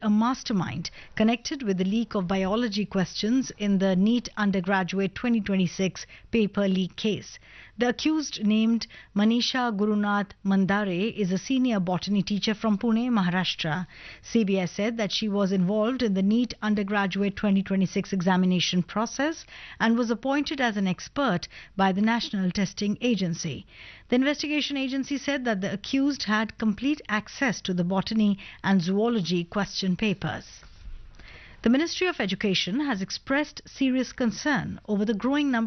a mastermind connected with the leak of biology questions in the NEET undergraduate 2026 paper leak case. The accused, named Manisha Gurunath Mandare, is a senior botany teacher from Pune, Maharashtra. CBI said that she was involved in the NEET undergraduate 2026 examination process and was appointed as an expert by the National Testing Agency. The investigation agency said that the accused had complete access to the botany and zoology question papers. The Ministry of Education has expressed serious concern over the growing number